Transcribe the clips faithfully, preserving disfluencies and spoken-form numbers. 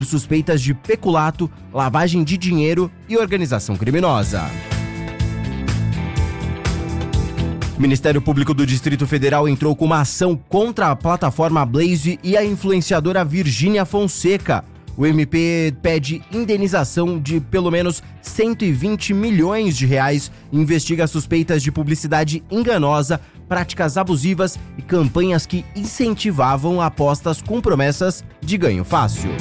suspeitas de peculato, lavagem de dinheiro e organização criminosa. O Ministério Público do Distrito Federal entrou com uma ação contra a plataforma Blaze e a influenciadora Virgínia Fonseca. O M P pede indenização de pelo menos cento e vinte milhões de reais e investiga suspeitas de publicidade enganosa, práticas abusivas e campanhas que incentivavam apostas com promessas de ganho fácil.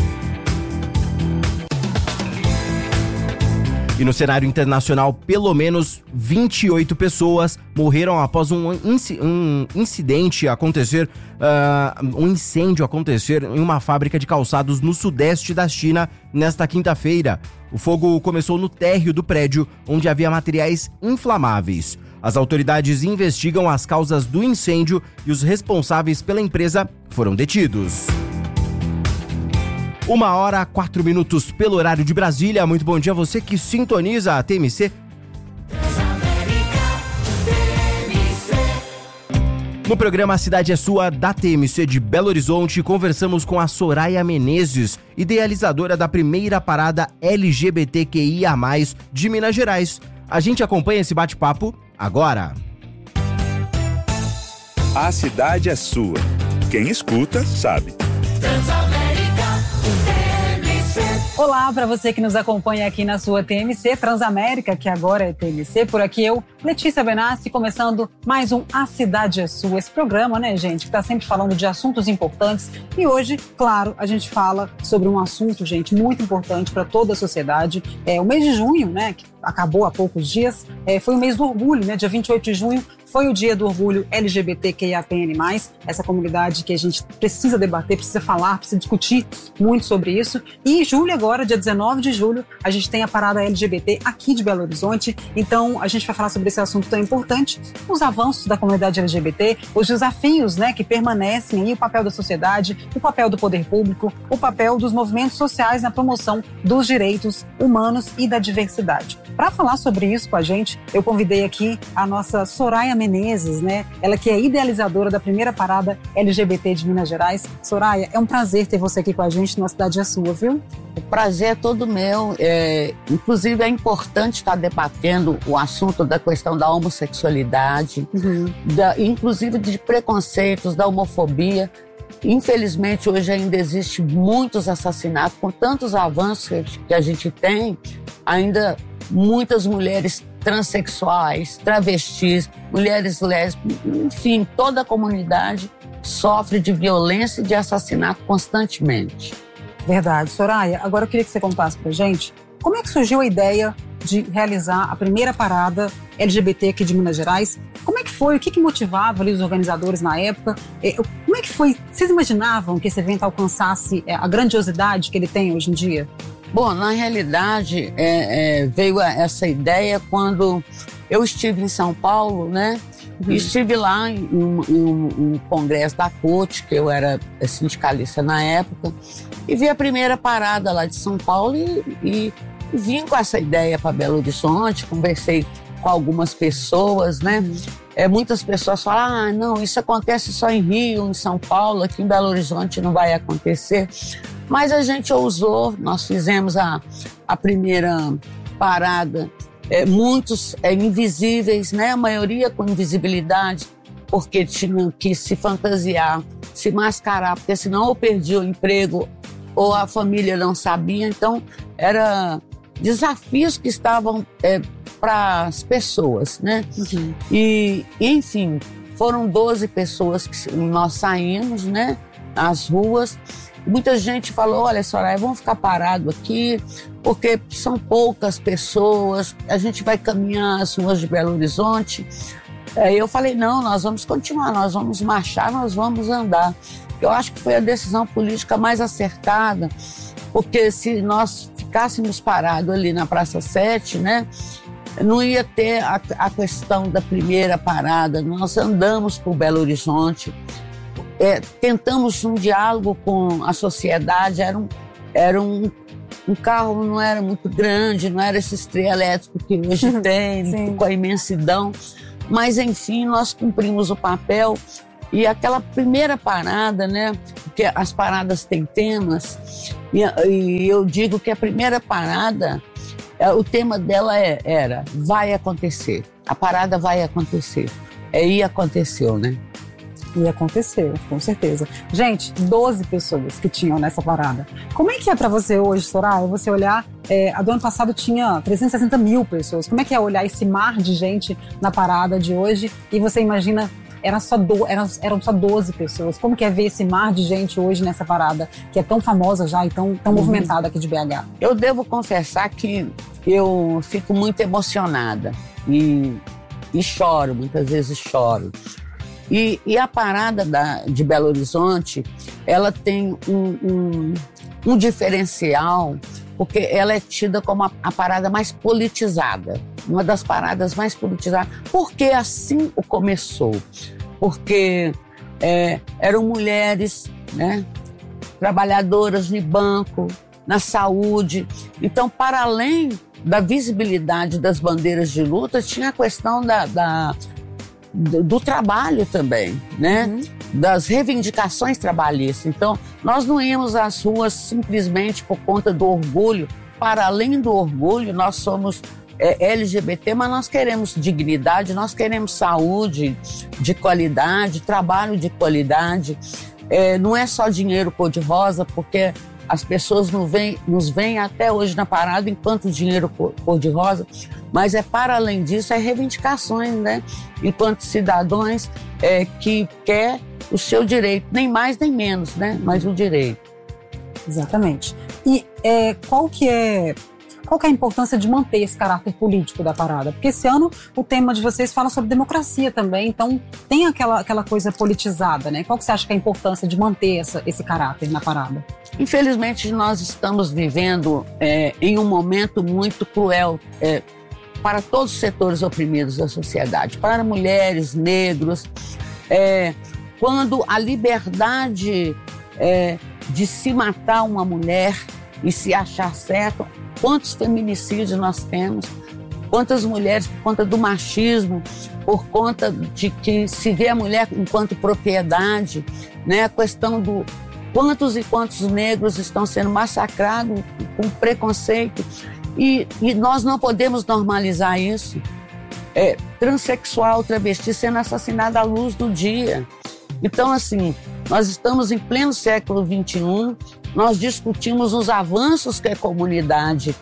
E no cenário internacional, pelo menos vinte e oito pessoas morreram após um, inci- um incidente acontecer, uh, um incêndio acontecer em uma fábrica de calçados no sudeste da China nesta quinta-feira. O fogo começou no térreo do prédio, onde havia materiais inflamáveis. As autoridades investigam as causas do incêndio e os responsáveis pela empresa foram detidos. Uma hora, quatro minutos pelo horário de Brasília. Muito bom dia a você que sintoniza a T M C. No programa A Cidade é Sua, da T M C de Belo Horizonte, conversamos com a Soraya Menezes, idealizadora da primeira parada L G B T Q I A mais, de Minas Gerais. A gente acompanha esse bate-papo agora. A Cidade é Sua. Quem escuta, sabe. Olá para você que nos acompanha aqui na sua T M C Transamérica, que agora é T M C. Por aqui eu, Letícia Benassi, começando mais um A Cidade é Sua. Esse programa, né, gente, que está sempre falando de assuntos importantes. E hoje, claro, a gente fala sobre um assunto, gente, muito importante para toda a sociedade. É o mês de junho, né, que acabou há poucos dias, é, foi o mês do orgulho, né, dia vinte e oito de junho. Foi o dia do orgulho L G B T Q I A P N mais, essa comunidade que a gente precisa debater, precisa falar, precisa discutir muito sobre isso. E em julho agora, dia dezenove de julho, a gente tem a parada L G B T aqui de Belo Horizonte. Então, a gente vai falar sobre esse assunto tão importante, os avanços da comunidade L G B T, os desafios, né, que permanecem aí, o papel da sociedade, o papel do poder público, o papel dos movimentos sociais na promoção dos direitos humanos e da diversidade. Para falar sobre isso com a gente, eu convidei aqui a nossa Soraya Menezes, né? Ela que é idealizadora da primeira parada L G B T de Minas Gerais. Soraya, é um prazer ter você aqui com a gente no A Cidade é Sua, viu? O prazer é todo meu. É, inclusive, é importante estar debatendo o assunto da questão da homossexualidade, uhum. da, inclusive de preconceitos, da homofobia. Infelizmente, hoje ainda existe muitos assassinatos, com tantos avanços que a gente tem, ainda muitas mulheres transexuais, travestis, mulheres lésbicas, enfim, toda a comunidade sofre de violência e de assassinato constantemente. Verdade. Soraya, agora eu queria que você contasse pra gente como é que surgiu a ideia de realizar a primeira parada L G B T aqui de Minas Gerais. Como é que foi? O que, que motivava ali os organizadores na época? Como é que foi? Vocês imaginavam que esse evento alcançasse a grandiosidade que ele tem hoje em dia? Bom, na realidade, é, é, veio essa ideia quando eu estive em São Paulo, né? Uhum. Estive lá em um, em um, um congresso da C U T, que eu era sindicalista na época, e vi a primeira parada lá de São Paulo e, e, e vim com essa ideia para Belo Horizonte, conversei com algumas pessoas, né? Uhum. É, muitas pessoas falam, ah, não, isso acontece só em Rio, em São Paulo, aqui em Belo Horizonte não vai acontecer. Mas a gente ousou, nós fizemos a, a primeira parada, é, muitos é, invisíveis, né? A maioria com invisibilidade, porque tinham que se fantasiar, se mascarar, porque senão ou perdia o emprego ou a família não sabia. Então, eram desafios que estavam é, para as pessoas, né? Uhum. E, enfim, foram doze pessoas que nós saímos, né? Às ruas. Muita gente falou, olha, Soraya, vamos ficar parado aqui, porque são poucas pessoas, a gente vai caminhar as ruas de Belo Horizonte. Aí eu falei, não, nós vamos continuar, nós vamos marchar, nós vamos andar. Eu acho que foi a decisão política mais acertada, porque se nós ficássemos parados ali na Praça sete, né, não ia ter a, a questão da primeira parada. Nós andamos por Belo Horizonte, É, tentamos um diálogo com a sociedade, era um, era um, um carro, não era muito grande, não era esse trio elétrico que hoje tem, com a imensidão, mas enfim, nós cumprimos o papel E aquela primeira parada, né? Porque as paradas têm temas, e, e eu digo que a primeira parada, é, o tema dela é, era vai acontecer, a parada vai acontecer. É, e aconteceu, né? E aconteceu, com certeza. Gente, doze pessoas que tinham nessa parada. Como é que é pra você hoje, Soraya, você olhar, é, a do ano passado tinha trezentas e sessenta mil pessoas, como é que é olhar esse mar de gente na parada de hoje e você imagina, era só do, eram, eram só doze pessoas, como que é ver esse mar de gente hoje nessa parada, que é tão famosa já e tão, tão uhum. movimentada aqui de B H? Eu devo confessar que eu fico muito emocionada e, e choro, muitas vezes choro. E, e a parada da, de Belo Horizonte, ela tem um, um, um diferencial, porque ela é tida como a, a parada mais politizada, uma das paradas mais politizadas. Porque assim o começou. Porque é, eram mulheres, né, trabalhadoras no banco, na saúde. Então, para além da visibilidade das bandeiras de luta, tinha a questão da... da Do, do trabalho também, né? Uhum. Das reivindicações trabalhistas. Então, nós não íamos às ruas simplesmente por conta do orgulho. Para além do orgulho, nós somos é, L G B T, mas nós queremos dignidade, nós queremos saúde de qualidade, trabalho de qualidade. É, não é só dinheiro cor-de-rosa, porque as pessoas nos veem, nos veem até hoje na parada enquanto dinheiro cor-de-rosa, mas é para além disso, é reivindicações, né? Enquanto cidadãos é, que quer o seu direito, nem mais nem menos, né? Mas o direito. Exatamente. E é, qual que é... Qual que é a importância de manter esse caráter político da parada? Porque esse ano o tema de vocês fala sobre democracia também, então tem aquela, aquela coisa politizada, né? Qual que você acha que é a importância de manter essa, esse caráter na parada? Infelizmente, nós estamos vivendo é, em um momento muito cruel é, para todos os setores oprimidos da sociedade, para mulheres, negros, é, quando a liberdade é, de se matar uma mulher e se achar certo. Quantos feminicídios nós temos, quantas mulheres por conta do machismo, por conta de que se vê a mulher enquanto propriedade, né? A questão do quantos e quantos negros estão sendo massacrados com preconceito e, e nós não podemos normalizar isso. É, transexual, travesti sendo assassinado à luz do dia. Então, assim, nós estamos em pleno século vinte e um, nós discutimos os avanços que a comunidade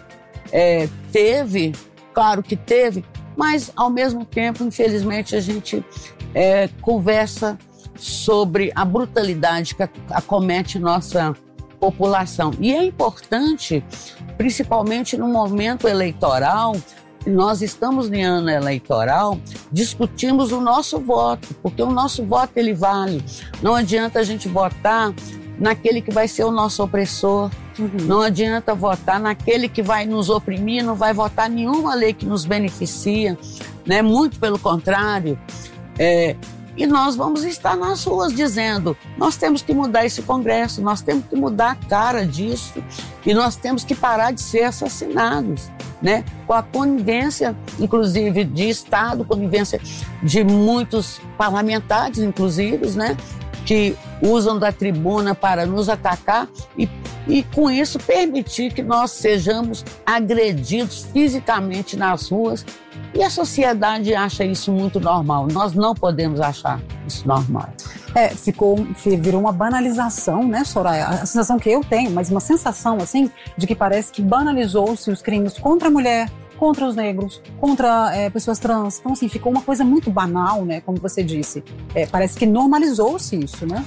é, teve, claro que teve, mas, ao mesmo tempo, infelizmente, a gente é, conversa sobre a brutalidade que acomete nossa população. E é importante, principalmente no momento eleitoral, nós estamos em ano eleitoral, discutimos o nosso voto, porque o nosso voto ele vale. Não adianta a gente votar naquele que vai ser o nosso opressor, uhum. Não adianta votar naquele que vai nos oprimir, não vai votar nenhuma lei que nos beneficia, né? Muito pelo contrário. É, e nós vamos estar nas ruas dizendo, nós temos que mudar esse Congresso, nós temos que mudar a cara disso e nós temos que parar de ser assassinados, né? Com a conivência, inclusive, de Estado, conivência de muitos parlamentares, inclusive, né? Que usam da tribuna para nos atacar e, e, com isso, permitir que nós sejamos agredidos fisicamente nas ruas. E a sociedade acha isso muito normal. Nós não podemos achar isso normal. É, ficou, virou uma banalização, né, Soraya? A sensação que eu tenho, mas uma sensação, assim, de que parece que banalizou-se os crimes contra a mulher, contra os negros, contra é, pessoas trans. Então, assim, ficou uma coisa muito banal, né, como você disse. É, parece que normalizou-se isso, né?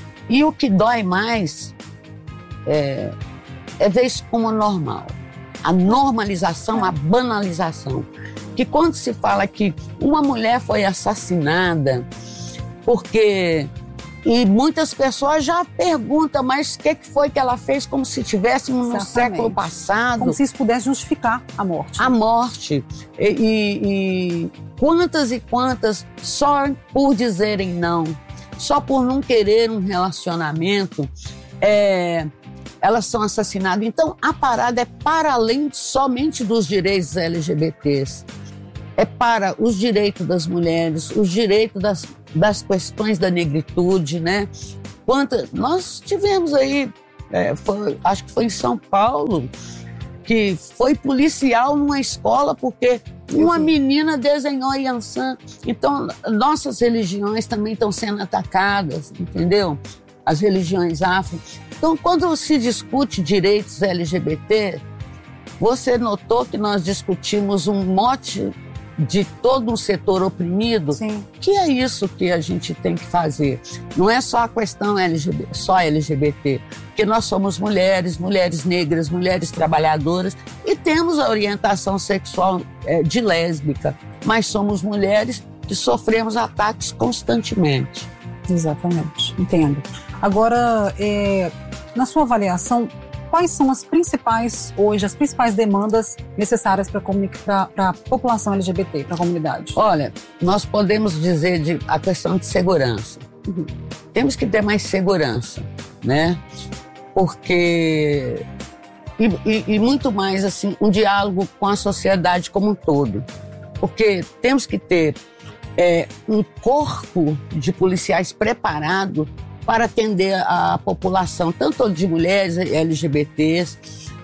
E o que dói mais é, é ver isso como normal. A normalização, a banalização. Que quando se fala que uma mulher foi assassinada porque... E muitas pessoas já perguntam, mas o que, que foi que ela fez, como se estivéssemos no século passado. Como se isso pudesse justificar a morte. A morte. E, e, e quantas e quantas, só por dizerem não, só por não querer um relacionamento, é, elas são assassinadas. Então, a parada é para além somente dos direitos L G B Ts. É para os direitos das mulheres, os direitos das das questões da negritude, né? Quanta, nós tivemos aí, é, foi, acho que foi em São Paulo, que foi policial numa escola porque uma menina desenhou Yansan. Então, nossas religiões também estão sendo atacadas, entendeu? As religiões afro. Então, quando se discute direitos L G B T, você notou que nós discutimos um mote de todo um setor oprimido? Sim. Que é isso que a gente tem que fazer. Não é só a questão L G B T, só L G B T, porque nós somos mulheres, mulheres negras, mulheres trabalhadoras e temos a orientação sexual é, de lésbica, mas somos mulheres que sofremos ataques constantemente. Exatamente, entendo. Agora, é, na sua avaliação, quais são as principais, hoje, as principais demandas necessárias para a população L G B T, para a comunidade? Olha, nós podemos dizer de, a questão de segurança. Uhum. Temos que ter mais segurança, né? Porque... E, e, e muito mais, assim, um diálogo com a sociedade como um todo. Porque temos que ter é, um corpo de policiais preparado para atender a população, tanto de mulheres L G B Ts.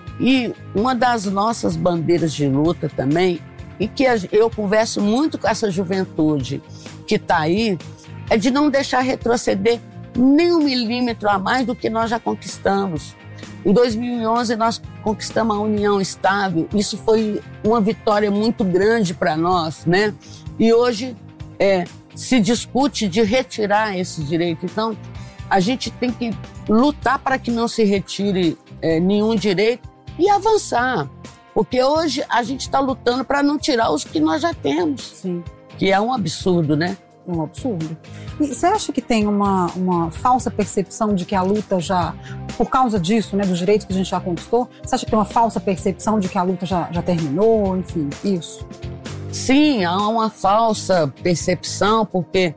E uma das nossas bandeiras de luta também, e que eu converso muito com essa juventude que está aí, é de não deixar retroceder nem um milímetro a mais do que nós já conquistamos. Em dois mil e onze, nós conquistamos a união estável. Isso foi uma vitória muito grande para nós, né? E hoje é, se discute de retirar esse direito. Então, a gente tem que lutar para que não se retire é, nenhum direito e avançar. Porque hoje a gente está lutando para não tirar os que nós já temos. Sim. Que é um absurdo, né? É um absurdo. E você acha que tem uma, uma falsa percepção de que a luta já, por causa disso, né, dos direitos que a gente já conquistou, você acha que tem uma falsa percepção de que a luta já, já terminou, enfim, isso? Sim, há uma falsa percepção, porque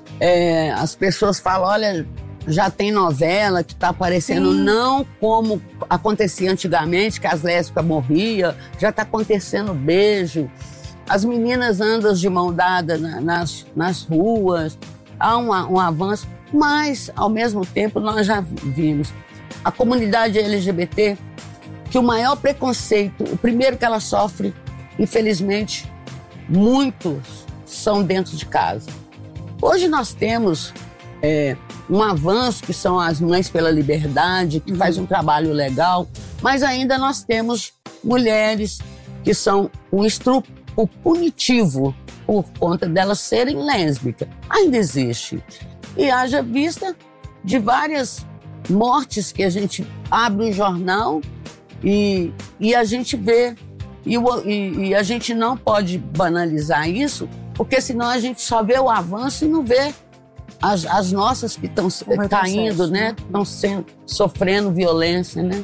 é, as pessoas falam, olha, já tem novela que está aparecendo, sim, não como acontecia antigamente, que as lésbicas morriam, já está acontecendo beijo. As meninas andam de mão dada na, nas, nas ruas, há um, um avanço, mas, ao mesmo tempo, nós já vimos a comunidade L G B T, que o maior preconceito, o primeiro que ela sofre, infelizmente, muitos são dentro de casa. Hoje nós temos é, um avanço, que são as Mães pela Liberdade, que faz um trabalho legal, mas ainda nós temos mulheres que são um estupro o punitivo por conta delas serem lésbicas. Ainda existe. E haja vista de várias mortes que a gente abre o jornal e, e a gente vê. E, e, e a gente não pode banalizar isso, porque senão a gente só vê o avanço e não vê as, as nossas que estão caindo, né? Estão sendo, sofrendo violência, né?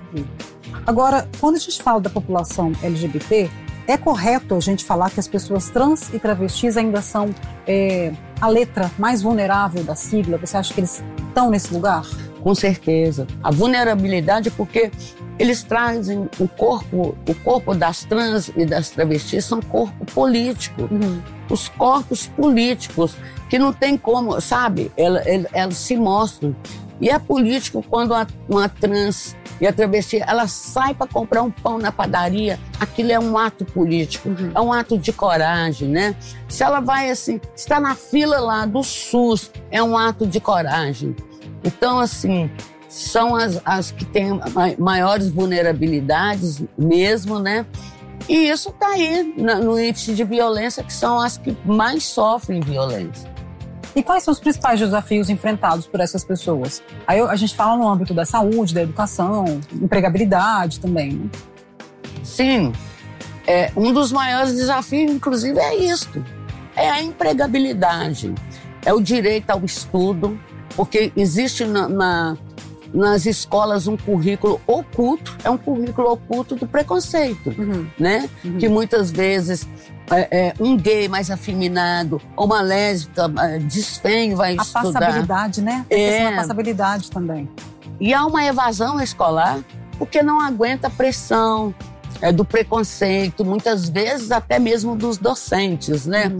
Agora, quando a gente fala da população L G B T, é correto a gente falar que as pessoas trans e travestis ainda são é, a letra mais vulnerável da sigla? Você acha que eles estão nesse lugar? Com certeza. A vulnerabilidade é porque eles trazem o corpo, o corpo das trans e das travestis são corpo político. Uhum. Os corpos políticos, que não tem como, sabe? Elas, elas se mostram. E é político quando uma, uma trans e a travesti, ela sai para comprar um pão na padaria, aquilo é um ato político, uhum, é um ato de coragem, né? Se ela vai assim, está na fila lá do SUS, é um ato de coragem. Então, assim, são as, as que têm maiores vulnerabilidades mesmo, né? E isso está aí no índice de violência, que são as que mais sofrem violência. E quais são os principais desafios enfrentados por essas pessoas? Aí a gente fala no âmbito da saúde, da educação, empregabilidade também, né? Sim. É, um dos maiores desafios, inclusive, é isto. É a empregabilidade. É o direito ao estudo, porque existe na, na, nas escolas um currículo oculto, é um currículo oculto do preconceito, uhum, né? Uhum. Que muitas vezes... É, é, um gay mais afeminado, ou uma lésbica desfeio vai a estudar. A passabilidade, né? Tem é. uma passabilidade também. E há uma evasão escolar, porque não aguenta a pressão é, do preconceito, muitas vezes até mesmo dos docentes, né? Uhum.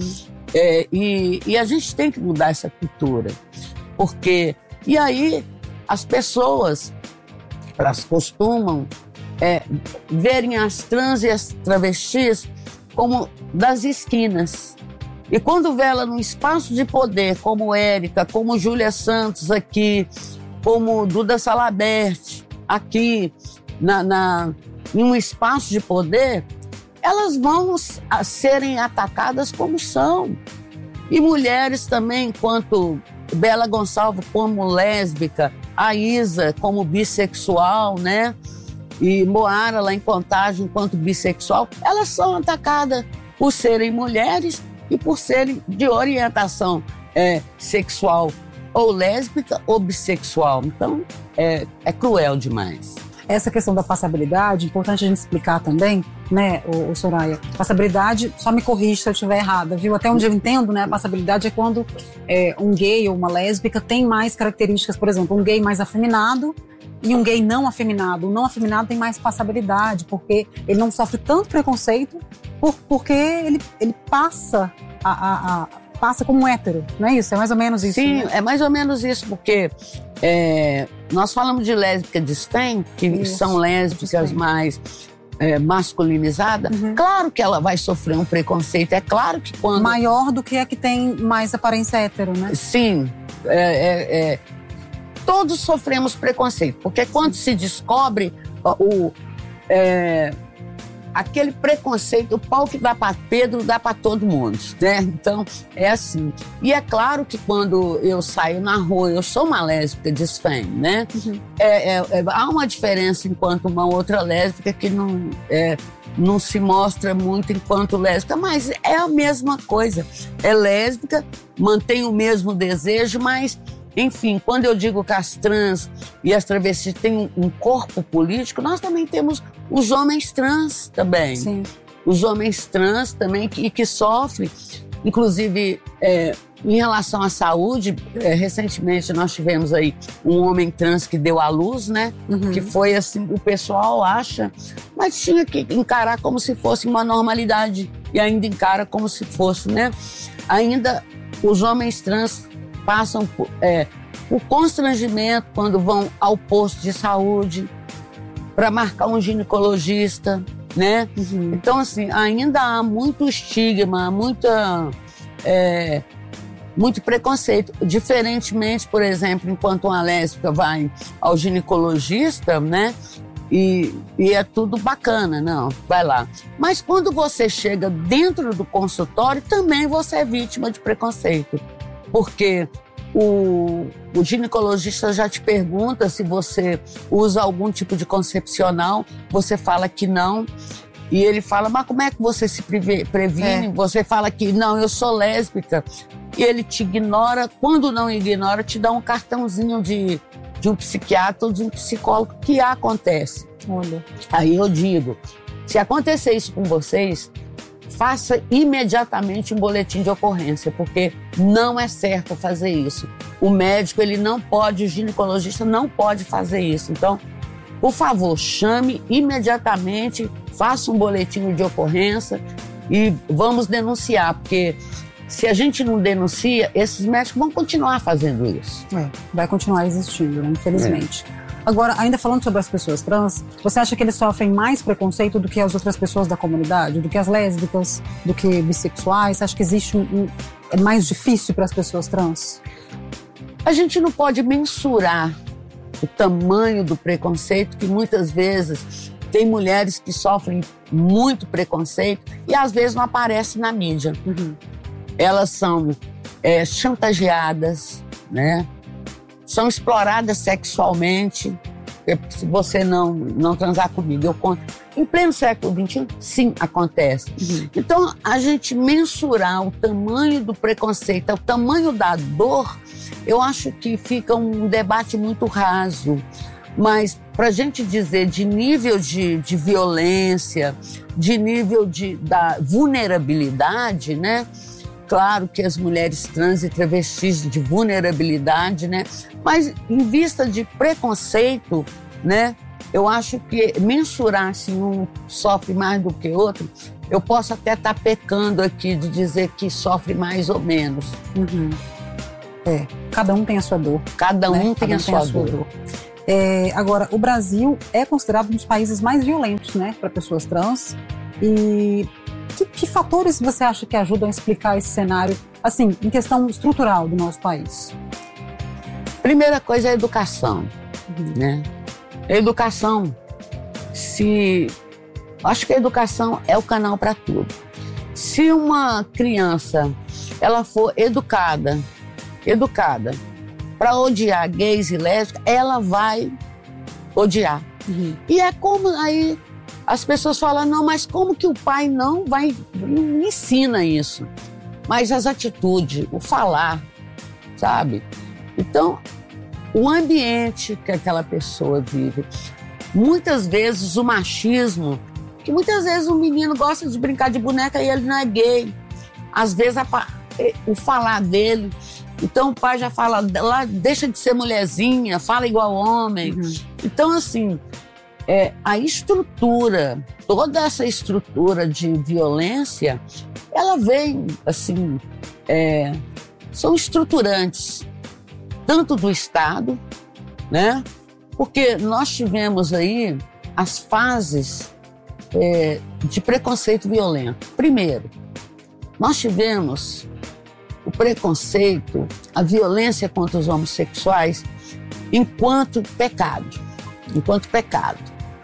É, e, e a gente tem que mudar essa cultura. Porque, e aí, as pessoas, elas costumam é, verem as trans e as travestis como das esquinas. E quando vê ela num espaço de poder, como Érica, como Júlia Santos aqui, como Duda Salabert aqui, na, na, em um espaço de poder, elas vão a serem atacadas como são. E mulheres também, enquanto Bela Gonçalves como lésbica, a Isa como bissexual, né? E Moara lá em Contagem enquanto bissexual, elas são atacadas por serem mulheres e por serem de orientação é, sexual ou lésbica ou bissexual. Então, é, é cruel demais. Essa questão da passabilidade, importante a gente explicar também, né, o, o Soraya? Passabilidade, só me corrija se eu estiver errada, viu? Até onde eu entendo, né, a passabilidade é quando é, um gay ou uma lésbica tem mais características, por exemplo, um gay mais afeminado e um gay não afeminado. O não afeminado tem mais passabilidade, porque ele não sofre tanto preconceito, por, porque ele, ele passa a, a, a passa como um hétero, não é isso? É mais ou menos isso? Sim, né? É mais ou menos isso, porque é, nós falamos de lésbica desfém, que isso. são lésbicas desfém. mais é, masculinizadas. Uhum. Claro que ela vai sofrer um preconceito, é claro que quando... Maior do que a que tem mais aparência hétero, né? Sim, é, é, é, todos sofremos preconceito, porque quando se descobre o... É, aquele preconceito, o pau que dá para Pedro, dá para todo mundo, né? Então, é assim. E é claro que quando eu saio na rua, eu sou uma lésbica desfém, né? Uhum. É, é, é, há uma diferença enquanto uma outra lésbica que não, é, não se mostra muito enquanto lésbica, mas é a mesma coisa. É lésbica, mantém o mesmo desejo, mas... Enfim, quando eu digo que as trans e as travestis têm um corpo político, nós também temos os homens trans também. Sim. Os homens trans também que, que sofrem. Inclusive, é, em relação à saúde, é, recentemente nós tivemos aí um homem trans que deu à luz, né? Uhum. Que foi assim, o pessoal acha, mas tinha que encarar como se fosse uma normalidade. E ainda encara como se fosse, né? Ainda os homens trans passam por, é, por constrangimento quando vão ao posto de saúde para marcar um ginecologista, né? Uhum. Então, assim, ainda há muito estigma, muita, é, muito preconceito. Diferentemente, por exemplo, enquanto uma lésbica vai ao ginecologista, né? E, e é tudo bacana, não, vai lá. Mas quando você chega dentro do consultório, também você é vítima de preconceito. Porque o, o ginecologista já te pergunta se você usa algum tipo de concepcional, você fala que não, e ele fala, mas como é que você se previne? É. Você fala que não, eu sou lésbica, e ele te ignora, quando não ignora, te dá um cartãozinho de, de um psiquiatra ou de um psicólogo, que acontece. Olha. Aí eu digo, se acontecer isso com vocês, faça imediatamente um boletim de ocorrência, porque não é certo fazer isso. O médico, ele não pode, o ginecologista não pode fazer isso. Então, por favor, chame imediatamente, faça um boletim de ocorrência e vamos denunciar, porque se a gente não denuncia, esses médicos vão continuar fazendo isso. É, vai continuar existindo, né? Infelizmente. É. Agora, ainda falando sobre as pessoas trans, você acha que eles sofrem mais preconceito do que as outras pessoas da comunidade? Do que as lésbicas, do que bissexuais? Você acha que existe um, um, é mais difícil para as pessoas trans? A gente não pode mensurar o tamanho do preconceito, que muitas vezes tem mulheres que sofrem muito preconceito e às vezes não aparecem na mídia. Uhum. Elas são é, chantageadas, né? São exploradas sexualmente. Se você não, não transar comigo, eu conto. Em pleno século vinte e um, sim, acontece. Uhum. Então, a gente mensurar o tamanho do preconceito, o tamanho da dor, eu acho que fica um debate muito raso. Mas, para a gente dizer de nível de, de violência, de nível de, da vulnerabilidade, né? Claro que as mulheres trans e travestis de vulnerabilidade, né? Mas em vista de preconceito, né? Eu acho que mensurar se um sofre mais do que outro eu posso até estar pecando aqui de dizer que sofre mais ou menos. Uhum. É, cada um tem a sua dor. Cada um, né? tem, cada a um sua tem a sua dor. dor. É, agora, o Brasil é considerado um dos países mais violentos, né, para pessoas trans. E que, que fatores você acha que ajudam a explicar esse cenário, assim, em questão estrutural do nosso país? Primeira coisa é a educação, Uhum. né? A educação, se... Acho que a educação é o canal para tudo. Se uma criança, ela for educada, educada, para odiar gays e lésbicas, ela vai odiar. Uhum. E é como aí as pessoas falam, não, mas como que o pai não vai, não ensina isso? Mas as atitudes, o falar, sabe? Então, o ambiente que aquela pessoa vive, muitas vezes o machismo, que muitas vezes o menino gosta de brincar de boneca e ele não é gay. Às vezes a, o falar dele, então o pai já fala, lá, deixa de ser mulherzinha, fala igual homem. Uhum. Então, assim, é, a estrutura, toda essa estrutura de violência, ela vem, assim, é, são estruturantes, tanto do Estado, né? Porque nós tivemos aí as fases é, de preconceito violento. Primeiro, nós tivemos o preconceito, a violência contra os homossexuais enquanto pecado, enquanto pecado.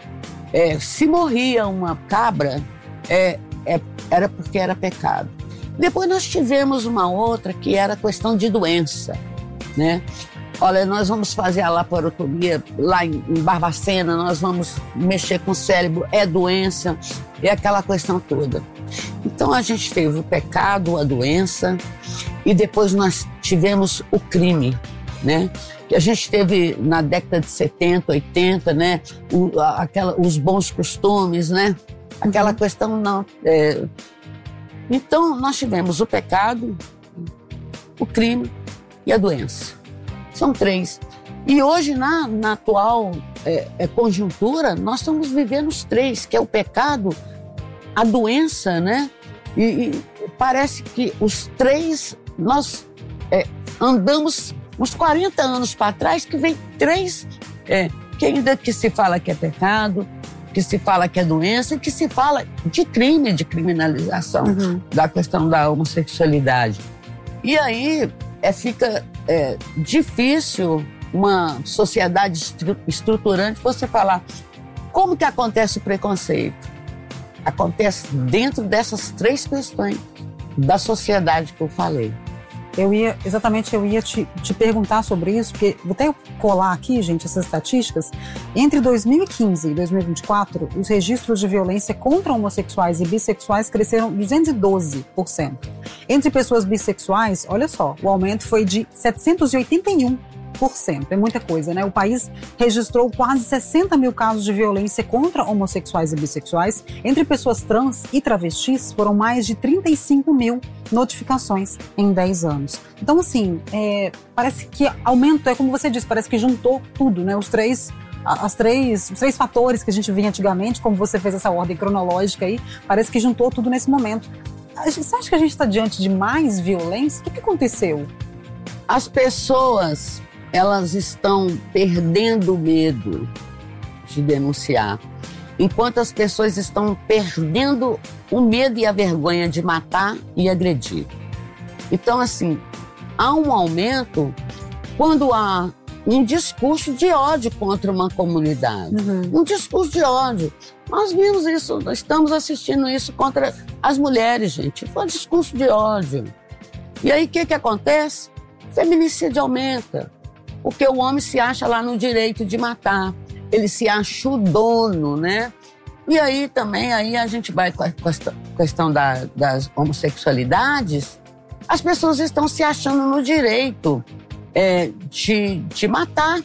É, se morria uma cabra, é, é, era porque era pecado. Depois nós tivemos uma outra que era questão de doença, né? Olha, nós vamos fazer a laparotomia lá em, em Barbacena, nós vamos mexer com o cérebro, é doença, é aquela questão toda. Então a gente teve o pecado, a doença, e depois nós tivemos o crime, né? E a gente teve na década de setenta, oitenta, né? O, a, aquela, os bons costumes, né? Aquela uhum. questão não... É... Então nós tivemos o pecado, o crime e a doença. São três. E hoje, na, na atual é, é, conjuntura, nós estamos vivendo os três, que é o pecado, a doença, né? E, e parece que os três, nós é, andamos uns quarenta anos para trás, que vem três, é, que ainda que se fala que é pecado, que se fala que é doença, que se fala de crime, de criminalização uhum. da questão da homossexualidade. E aí é, fica é, difícil uma sociedade estru- estruturante você falar como que acontece o preconceito. Acontece dentro dessas três questões da sociedade que eu falei. Eu ia, exatamente, eu ia te, te perguntar sobre isso, porque vou até colar aqui, gente, essas estatísticas. Entre dois mil e quinze e dois mil e vinte e quatro, os registros de violência contra homossexuais e bissexuais cresceram duzentos e doze por cento. Entre pessoas bissexuais, olha só, o aumento foi de setecentos e oitenta e um por cento. É muita coisa, né? O país registrou quase sessenta mil casos de violência contra homossexuais e bissexuais. Entre pessoas trans e travestis, foram mais de trinta e cinco mil notificações em dez anos. Então, assim, é, parece que aumentou, é como você disse, parece que juntou tudo, né? Os três, as três, os três fatores que a gente via antigamente, como você fez essa ordem cronológica aí, parece que juntou tudo nesse momento. Você acha que a gente está diante de mais violência? O que, que aconteceu? As pessoas... elas estão perdendo o medo de denunciar, enquanto as pessoas estão perdendo o medo e a vergonha de matar e agredir. Então, assim, há um aumento quando há um discurso de ódio contra uma comunidade. Uhum. Um discurso de ódio. Nós vimos isso, nós estamos assistindo isso contra as mulheres, gente. Foi um discurso de ódio. E aí, o que que acontece? O feminicídio aumenta. Porque o homem se acha lá no direito de matar, ele se acha o dono, né? E aí também, aí a gente vai com a questão da, das homossexualidades, as pessoas estão se achando no direito é, de, de matar.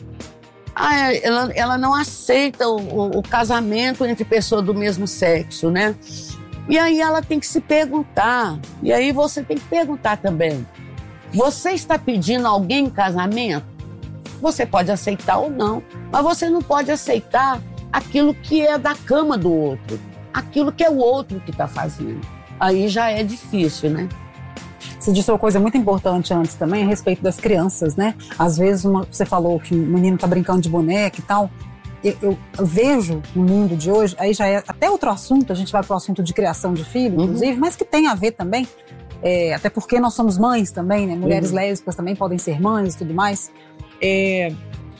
Ah, ela, ela não aceita o, o, o casamento entre pessoas do mesmo sexo, né? E aí ela tem que se perguntar, e aí você tem que perguntar também, você está pedindo alguém em casamento? Você pode aceitar ou não, mas você não pode aceitar aquilo que é da cama do outro. aquilo que é o outro que está fazendo. Aí já é difícil, né? Você disse uma coisa muito importante antes também, a respeito das crianças, né? Às vezes uma, você falou que o menino está brincando de boneca e tal. Eu, eu, eu vejo no mundo de hoje, aí já é até outro assunto, a gente vai para o assunto de criação de filho, uhum. inclusive, mas que tem a ver também, é, até porque nós somos mães também, né? Mulheres uhum. lésbicas também podem ser mães e tudo mais. É,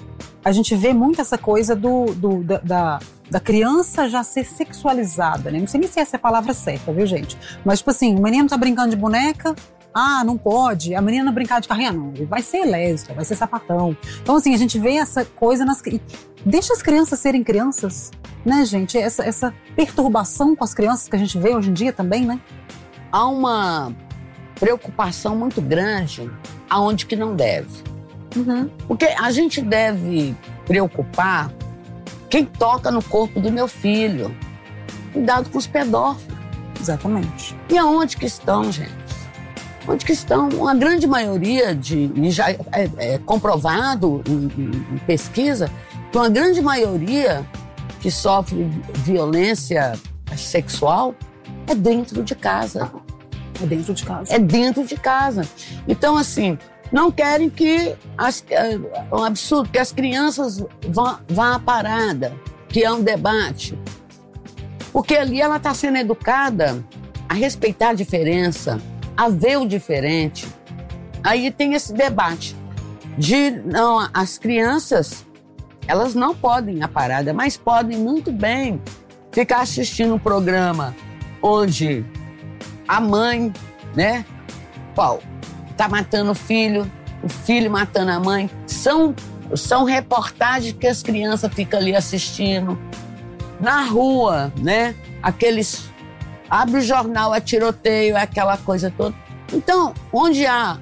a gente vê muito essa coisa do, do, da, da, da criança já ser sexualizada, né? Não sei nem se essa é a palavra certa, viu, gente? Mas, tipo assim, o menino tá brincando de boneca, ah, não pode. A menina brincar de carrinha, não. Vai ser lésbica, vai ser sapatão. Então, assim, a gente vê essa coisa nas... Deixa as crianças serem crianças, né, gente? Essa, essa perturbação com as crianças que a gente vê hoje em dia também, né? Há uma preocupação muito grande aonde que não deve. Uhum. Porque a gente deve preocupar quem toca no corpo do meu filho. Cuidado com os pedófilos. Exatamente. E aonde que estão, gente? Onde que estão? Uma grande maioria, de, e já é, é comprovado em, em, em pesquisa, que uma grande maioria que sofre violência sexual é dentro de casa. É dentro de casa. É dentro de casa. Então, assim, não querem que... As, é um absurdo, que as crianças vão, vão à parada, que é um debate. Porque ali ela está sendo educada a respeitar a diferença, a ver o diferente. Aí tem esse debate de, não, as crianças, elas não podem ir à parada, mas podem muito bem ficar assistindo um programa onde a mãe, né, qual, tá matando o filho, o filho matando a mãe. São, são reportagens que as crianças ficam ali assistindo. Na rua, né, aqueles... Abre o jornal, é tiroteio, é aquela coisa toda. Então, onde há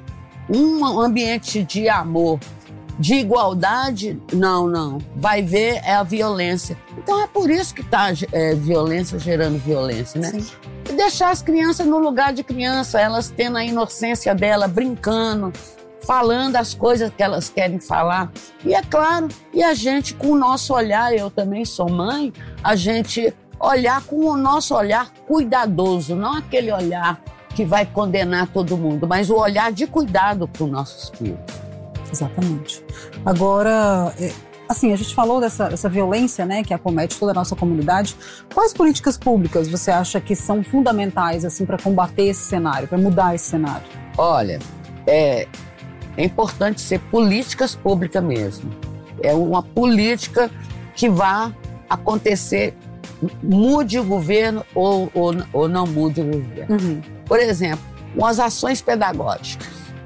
um ambiente de amor, de igualdade, não, não. Vai ver, é a violência. Então, é por isso que está é, violência gerando violência, né? Sim. E deixar as crianças no lugar de criança, elas tendo a inocência dela, brincando, falando as coisas que elas querem falar. E é claro, e a gente, com o nosso olhar, eu também sou mãe, a gente... olhar com o nosso olhar cuidadoso, não aquele olhar que vai condenar todo mundo, mas o olhar de cuidado para os nossos filhos. Exatamente. Agora, assim, a gente falou dessa, dessa violência, né, que acomete toda a nossa comunidade. Quais políticas públicas você acha que são fundamentais, assim, para combater esse cenário, para mudar esse cenário? Olha, é, é importante ser políticas públicas mesmo. É uma política que vá acontecer, mude o governo ou, ou, ou não mude o governo. Uhum. Por exemplo, umas ações pedagógicas.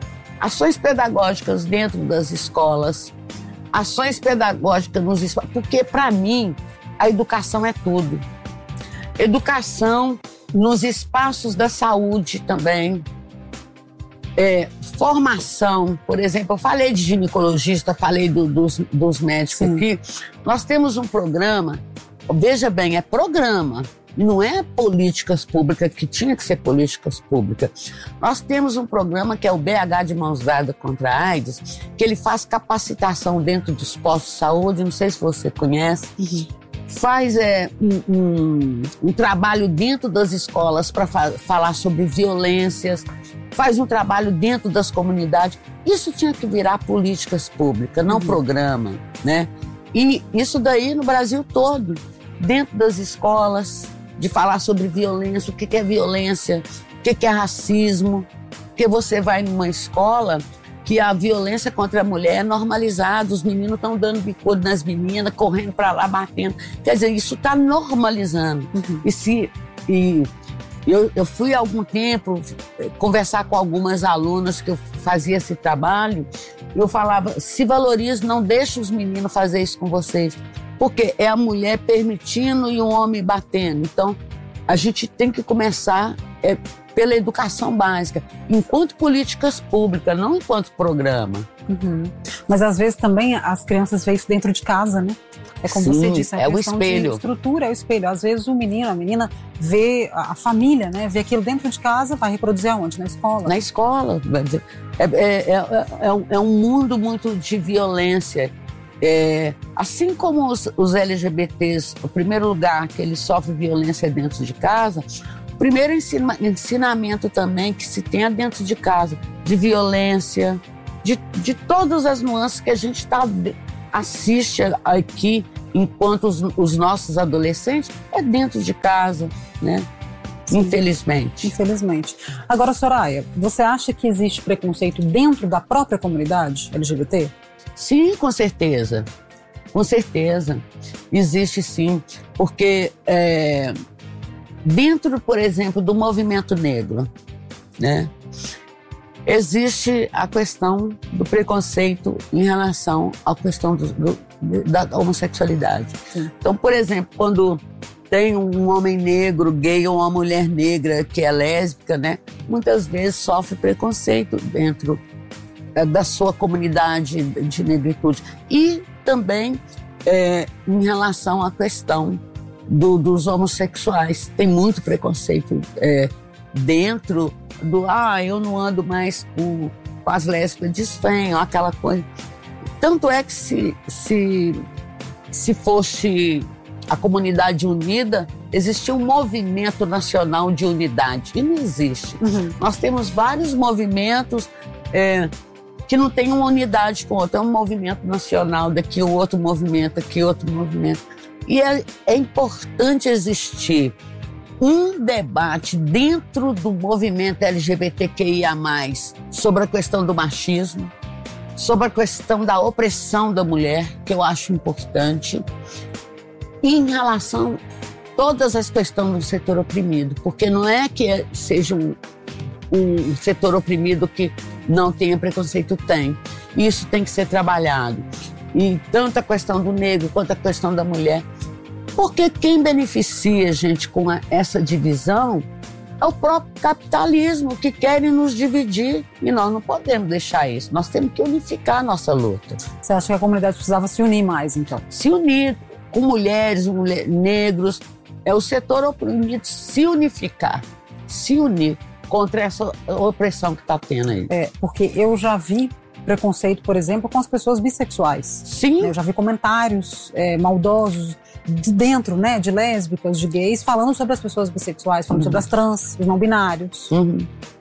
Ações pedagógicas dentro das escolas, ações pedagógicas nos espaços, porque para mim a educação é tudo. Educação nos espaços da saúde também. É, formação, por exemplo, eu falei de ginecologista, falei do, dos, dos médicos Sim. aqui. Nós temos um programa. Veja bem, é programa, não é políticas públicas, que tinha que ser políticas públicas. Nós temos um programa que é o B H de Mãos Dadas contra a AIDS, que ele faz capacitação dentro dos postos de saúde, não sei se você conhece, uhum. faz é, um, um, um trabalho dentro das escolas para fa- falar sobre violências, faz um trabalho dentro das comunidades. Isso tinha que virar políticas públicas, não uhum. programa, né? E isso daí no Brasil todo, dentro das escolas, de falar sobre violência, o que é violência, o que é racismo. Porque você vai numa escola que a violência contra a mulher é normalizada, os meninos estão dando bicudo nas meninas, correndo para lá, batendo. Quer dizer, isso está normalizando. Uhum. E se... E, eu, eu fui há algum tempo conversar com algumas alunas que eu fazia esse trabalho, eu falava, se valorize, não deixe os meninos fazer isso com vocês, porque é a mulher permitindo e o homem batendo. Então, a gente tem que começar é, pela educação básica, enquanto políticas públicas, não enquanto programa. Uhum. Mas às vezes também as crianças veem isso dentro de casa, né? É como Sim, você disse, a é o questão espelho. de estrutura é o espelho. Às vezes o menino, a menina vê a família, né? Vê aquilo dentro de casa, vai reproduzir aonde? Na escola. Na escola. É, é, é, é, um, é um mundo muito de violência. É, assim como os, os L G B Ts, o primeiro lugar que eles sofrem violência é dentro de casa, o primeiro ensina, ensinamento também que se tenha dentro de casa, de violência, de, de todas as nuances que a gente tá, assiste aqui enquanto os, os nossos adolescentes, é dentro de casa, né? Sim. Infelizmente. Infelizmente. Agora, Soraya, você acha que existe preconceito dentro da própria comunidade L G B T? Sim, com certeza. Com certeza. Existe sim. Porque é, dentro, por exemplo, do movimento negro, né, existe a questão do preconceito em relação à questão do, do, da homossexualidade. Sim. Então, por exemplo, quando tem um homem negro, gay ou uma mulher negra que é lésbica, né, muitas vezes sofre preconceito dentro da sua comunidade de negritude. E também é, em relação à questão do, dos homossexuais. Tem muito preconceito é, dentro do, ah, eu não ando mais com, com as lésbicas, desfenho, aquela coisa. Tanto é que se, se, se fosse a comunidade unida, existia um movimento nacional de unidade. E não existe. Uhum. Nós temos vários movimentos é, que não tem uma unidade com o outro. É um movimento nacional, daqui o outro movimento, aqui outro movimento. E é, é importante existir um debate dentro do movimento L G B T Q I A mais, sobre a questão do machismo, sobre a questão da opressão da mulher, que eu acho importante, e em relação a todas as questões do setor oprimido, porque não é que seja um, um setor oprimido que não tenha preconceito, tem. Isso tem que ser trabalhado. E tanto a questão do negro quanto a questão da mulher. Porque quem beneficia, gente, com a, essa divisão é o próprio capitalismo, que querem nos dividir. E nós não podemos deixar isso. Nós temos que unificar a nossa luta. Você acha que a comunidade precisava se unir mais, então? Se unir com mulheres, mulher, negros. É o setor oprimido se unificar, se unir contra essa opressão que está tendo aí. É, porque eu já vi preconceito, por exemplo, com as pessoas bissexuais. Sim. Eu já vi comentários é, maldosos de dentro, né, de lésbicas, de gays, falando sobre as pessoas bissexuais, falando uhum. sobre as trans, os não binários. Uhum.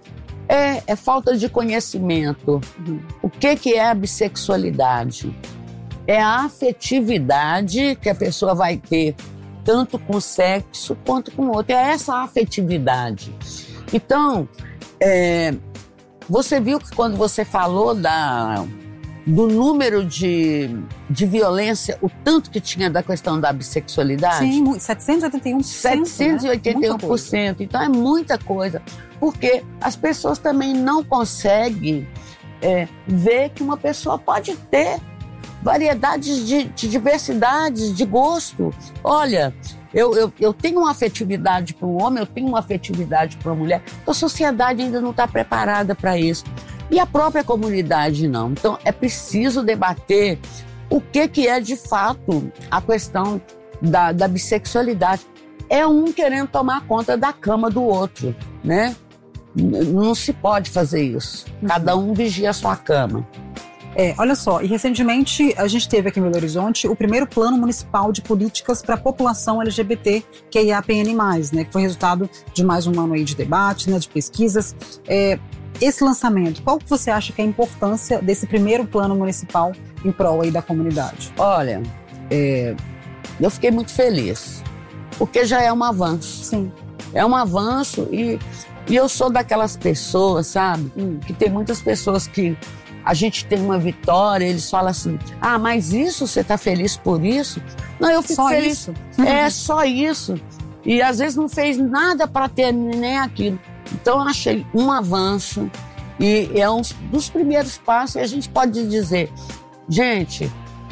É, é falta de conhecimento. Uhum. O que, que é a bissexualidade? É a afetividade que a pessoa vai ter, tanto com sexo quanto com outro. É essa afetividade. Então, é, você viu que quando você falou da, do número de, de violência, o tanto que tinha da questão da bissexualidade? Sim, setecentos e oitenta e um por cento. setecentos e oitenta e um por cento. Né? Então é muita coisa. Porque as pessoas também não conseguem é, ver que uma pessoa pode ter variedades de, de diversidades, de gosto. Olha, eu, eu, eu tenho uma afetividade para um homem, eu tenho uma afetividade para uma mulher. A sociedade ainda não está preparada para isso. E a própria comunidade não. Então, é preciso debater o que, que é, de fato, a questão da, da bissexualidade. É um querendo tomar conta da cama do outro, né? Não se pode fazer isso. Cada um vigia a sua cama. É, olha só, e recentemente a gente teve aqui em Belo Horizonte o primeiro plano municipal de políticas para a população L G B T Q I A P N mais, né, que foi resultado de mais um ano aí de debate, né, de pesquisas. É, esse lançamento, qual que você acha que é a importância desse primeiro plano municipal em prol aí da comunidade? Olha, é, eu fiquei muito feliz, porque já é um avanço. Sim. É um avanço e, e eu sou daquelas pessoas, sabe, hum. que tem muitas pessoas que a gente tem uma vitória, eles falam assim, ah, mas isso, você tá feliz por isso? Não, eu fico só feliz. Isso? É só isso. E às vezes não fez nada para ter nem aquilo. Então eu achei um avanço e é um dos primeiros passos e a gente pode dizer, gente,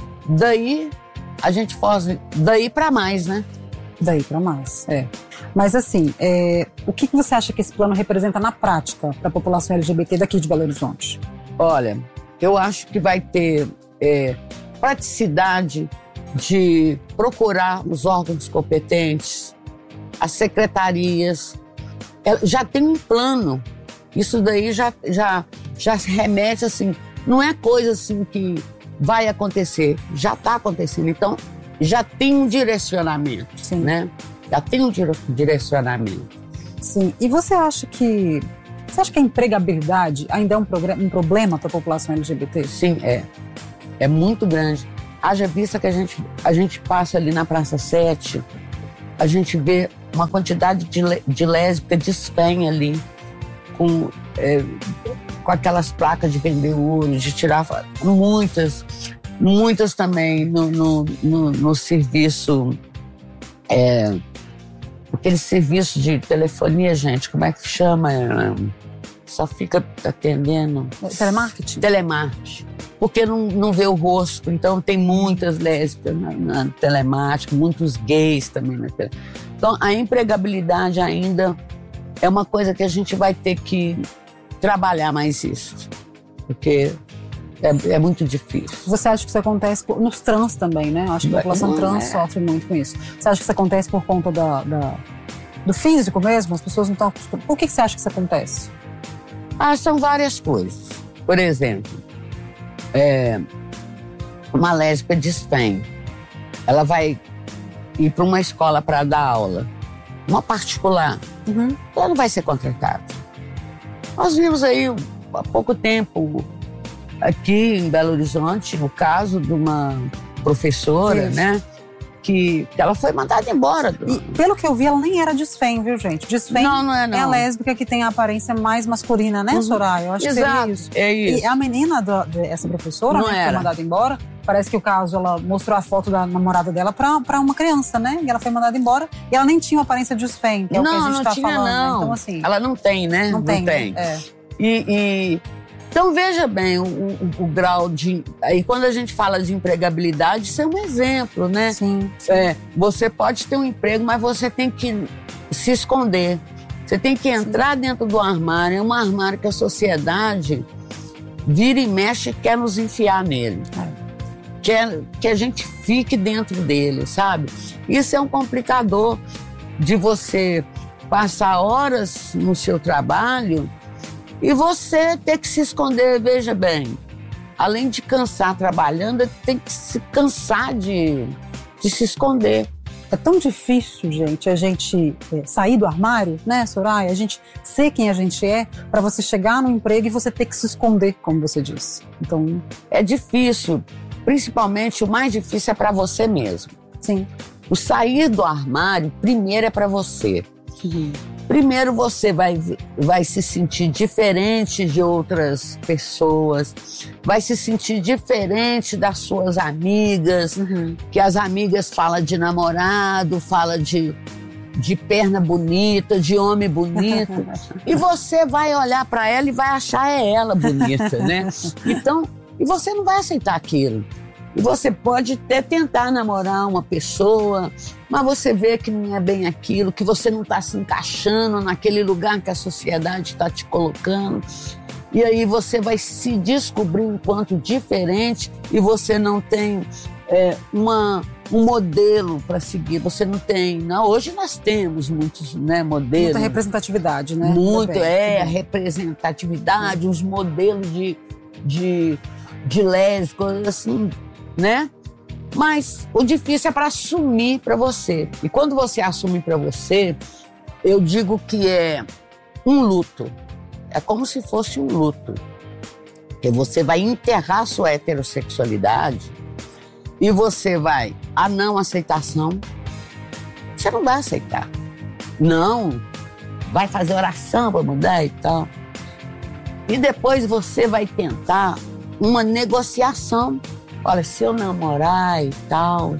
daí a gente faz, daí para mais, né? Daí para mais, é. Mas assim, é, o que, que você acha que esse plano representa na prática para a população L G B T daqui de Belo Horizonte? Olha, eu acho que vai ter é, praticidade de procurar os órgãos competentes, as secretarias. Já tem um plano. Isso daí já, já, já remete assim, não é coisa assim que vai acontecer, já está acontecendo. Então, já tem um direcionamento, Sim. né? Já tem um dire- direcionamento. Sim. E você acha que você acha que a empregabilidade ainda é um, programa, um problema para a população L G B T? Sim, é. É muito grande. Haja vista que a gente, a gente passa ali na Praça Sete, a gente vê uma quantidade de, de lésbica desfém ali, com, é, com aquelas placas de vender ouro, de tirar... Muitas, muitas também no, no, no, no serviço... É, aquele serviço de telefonia, gente, como é que chama? É, só fica atendendo... Telemarketing? Telemarketing. Porque não, não vê o rosto. Então, tem muitas lésbicas na, na telemática, muitos gays também na tele. Então, a empregabilidade ainda é uma coisa que a gente vai ter que trabalhar mais isso. Porque é, é muito difícil. Você acha que isso acontece por, nos trans também, né? Eu acho que a população Não, trans é. sofre muito com isso. Você acha que isso acontece por conta da, da, do físico mesmo? As pessoas não estão acostumadas. Por que, que você acha que isso acontece? Ah, são várias coisas. Por exemplo, é, uma lésbica desfém. Ela vai ir para uma escola para dar aula, uma particular. Uhum. Ela não vai ser contratada. Nós vimos aí há pouco tempo, aqui em Belo Horizonte, o caso de uma professora, Isso. né? Que, que ela foi mandada embora. E pelo que eu vi, ela nem era desfém, viu, gente? Desfém Não, não é não. é a lésbica que tem a aparência mais masculina, né, Uhum. Soraya? Eu acho Exato, que seria isso. é isso. E a menina, do, de, essa professora, Não né, que era. foi mandada embora, parece que o caso, ela mostrou a foto da namorada dela pra, pra uma criança, né? E ela foi mandada embora e ela nem tinha uma aparência de desfém, que é o que a Não, gente não tá tinha, falando. Né? não. Então, assim, Ela não tem, né? não tem. tem. né? É. E, e- então, veja bem o, o- o grau de... Aí, quando a gente fala de empregabilidade, isso é um exemplo, né? Sim. É, você pode ter um emprego, mas você tem que se esconder. Você tem que entrar dentro do armário. É um armário que a sociedade vira e mexe e quer nos enfiar nele. Quer que a gente fique dentro dele, sabe? Isso é um complicador de você passar horas no seu trabalho e você ter que se esconder. Veja bem, além de cansar trabalhando, tem que se cansar de, de se esconder. É tão difícil, gente, a gente é, sair do armário, né, Soraya? A gente ser quem a gente é, para você chegar no emprego e você ter que se esconder, como você disse. Então, É difícil, principalmente o mais difícil é para você mesmo. sim. O sair do armário, primeiro é para você. Primeiro você vai, vai se sentir diferente de outras pessoas, vai se sentir diferente das suas amigas, Uhum. que as amigas falam de namorado, falam de, de perna bonita, de homem bonito. E você vai olhar para ela e vai achar é ela bonita, né? Então, e você não vai aceitar aquilo. E você pode até tentar namorar uma pessoa, mas você vê que não é bem aquilo, que você não está se encaixando naquele lugar que a sociedade está te colocando. E aí você vai se descobrir enquanto diferente e você não tem é, uma, um modelo para seguir. Você não tem... Não, hoje nós temos muitos, né, modelos. Muita representatividade, né? Muito, Também. é, a representatividade, os modelos de, de, de lésbicas, assim, né? Mas o difícil é para assumir para você. E quando você assume para você, eu digo que é um luto. É como se fosse um luto. Porque você vai enterrar a sua heterossexualidade e você vai, a não aceitação, você não vai aceitar. Não, vai fazer oração para mudar e tal. E depois você vai tentar uma negociação. Olha, se eu namorar e tal.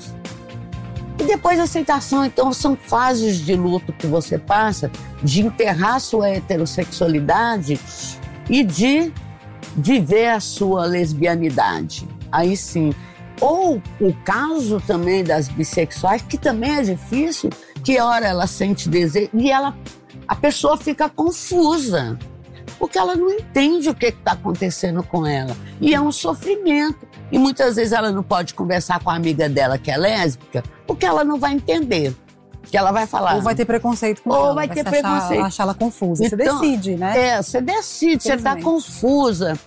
E depois a aceitação. Então, são fases de luto que você passa de enterrar a sua heterossexualidade e de viver a sua lesbianidade. Aí sim. Ou o caso também das bissexuais, que também é difícil, que hora ela sente desejo e ela, a pessoa fica confusa, porque ela não entende o que está acontecendo com ela. E é um sofrimento. E muitas vezes ela não pode conversar com a amiga dela que é lésbica, porque ela não vai entender. Que ela vai falar. Ou vai ter preconceito com Ou ela. vai ter se preconceito. Achar, achar ela confusa. Então, você decide, né? É, você decide, você está Infelizmente. confusa.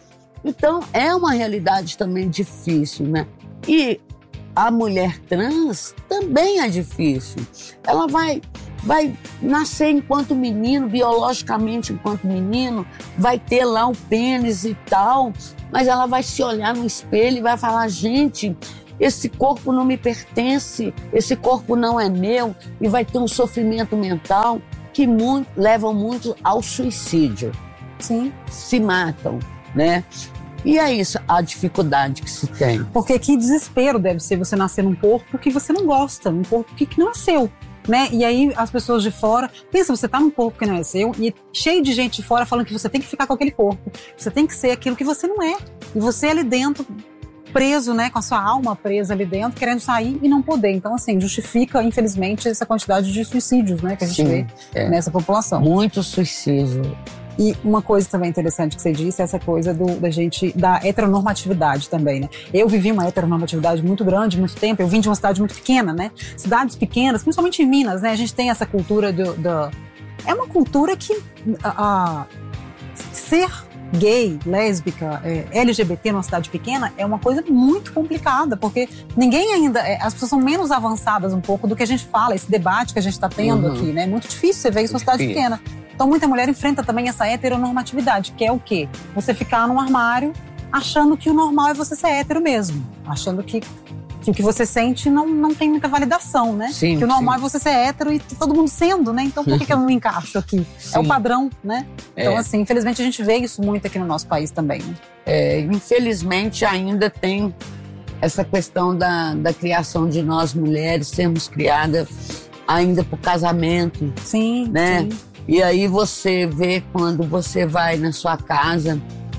Então, é uma realidade também difícil, né? E a mulher trans também é difícil. Ela vai, vai nascer enquanto menino, biologicamente enquanto menino, vai ter lá o pênis e tal, mas ela vai se olhar no espelho e vai falar, gente, esse corpo não me pertence, esse corpo não é meu, e vai ter um sofrimento mental que muito, levam muito ao suicídio. Sim. Se matam, né? E é isso, a dificuldade que se tem. Porque que desespero deve ser você nascer num corpo que você não gosta, num corpo que, que não é seu, né? E aí as pessoas de fora, pensa, você tá num corpo que não é seu e cheio de gente de fora falando que você tem que ficar com aquele corpo, você tem que ser aquilo que você não é. E você ali dentro, preso, né, com a sua alma presa ali dentro, querendo sair e não poder. Então, assim, justifica, infelizmente, essa quantidade de suicídios, né, que a gente Sim, vê é. nessa população. Muito suicídio. E uma coisa também interessante que você disse é essa coisa do, da gente, da heteronormatividade também, né? Eu vivi uma heteronormatividade muito grande, muito tempo. Eu vim de uma cidade muito pequena, né? Cidades pequenas, principalmente em Minas, né? A gente tem essa cultura do... do é uma cultura que... A, a, ser gay, lésbica, é, L G B T numa cidade pequena é uma coisa muito complicada, porque ninguém ainda... É, as pessoas são menos avançadas um pouco do que a gente fala, esse debate que a gente está tendo uhum. aqui, né? É muito difícil você ver isso numa cidade pequena. Então, muita mulher enfrenta também essa heteronormatividade, que é o quê? Você ficar num armário achando que o normal é você ser hétero mesmo. Achando que, que o que você sente não, não tem muita validação, né? Sim, que o normal sim. é você ser hétero e todo mundo sendo, né? Então, por que, que eu não me encaixo aqui? Sim. É o padrão, né? Então, é. assim, infelizmente a gente vê isso muito aqui no nosso país também. Né? É, infelizmente ainda tem essa questão da, da criação de nós mulheres, sermos criadas ainda por casamento. Sim, né? sim. E aí você vê quando você vai na sua casa,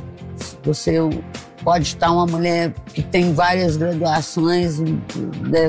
você pode estar uma mulher que tem várias graduações, né,